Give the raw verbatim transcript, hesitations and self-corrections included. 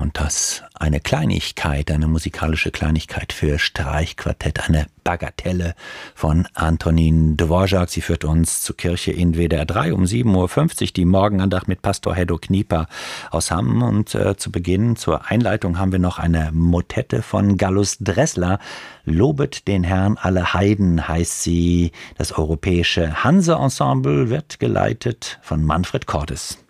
und das eine Kleinigkeit, eine musikalische Kleinigkeit für Streichquartett, eine Bagatelle von Antonín Dvořák. Sie führt uns zur Kirche in W D R drei um sieben Uhr fünfzig, die Morgenandacht mit Pastor Heddo Knieper aus Hamm. Und äh, zu Beginn, zur Einleitung, haben wir noch eine Motette von Gallus Dressler. Lobet den Herrn alle Heiden heißt sie. Das europäische Hanse-Ensemble wird geleitet von Manfred Cordes.